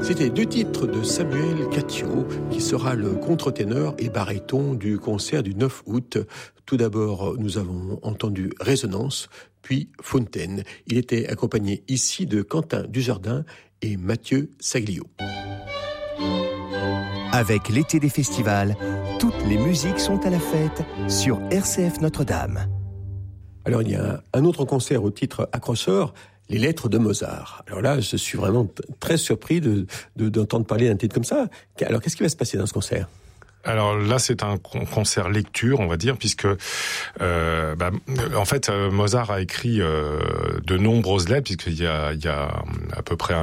C'était 2 titres de Samuel Catio, qui sera le contre-ténor et baryton du concert du 9 août. Tout d'abord, nous avons entendu Résonance, puis Fontaine. Il était accompagné ici de Quentin Dujardin et Mathieu Saglio. Avec l'été des festivals, toutes les musiques sont à la fête sur RCF Notre-Dame. Alors, il y a un autre concert au titre accrocheur, Les Lettres de Mozart. Alors là, je suis vraiment très surpris d'entendre parler d'un titre comme ça. Alors, qu'est-ce qui va se passer dans ce concert ? Alors là, c'est un concert lecture, on va dire, puisque en fait, Mozart a écrit de nombreuses lettres, puisqu'il y a à peu près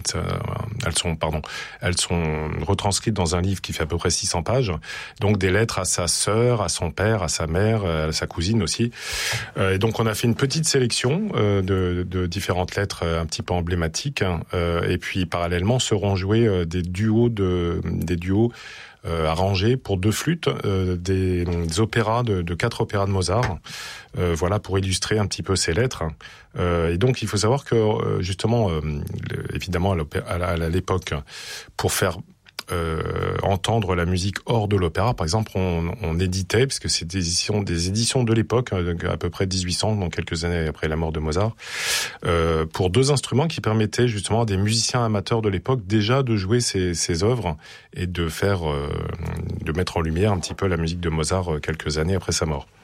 elles sont retranscrites dans un livre qui fait à peu près 600 pages. Donc des lettres à sa sœur, à son père, à sa mère, à sa cousine aussi. Et donc on a fait une petite sélection de différentes lettres un petit peu emblématiques. Et puis parallèlement seront joués des duos arrangés pour 2 flûtes, des opéras de 4 opéras de Mozart, voilà, pour illustrer un petit peu ces lettres. Et donc il faut savoir que justement, évidemment à l'époque, pour faire entendre la musique hors de l'opéra, par exemple, on éditait, parce que c'est des éditions de l'époque, à peu près 1800, donc quelques années après la mort de Mozart, pour 2 instruments qui permettaient justement à des musiciens amateurs de l'époque déjà de jouer ces œuvres et de mettre en lumière un petit peu la musique de Mozart quelques années après sa mort.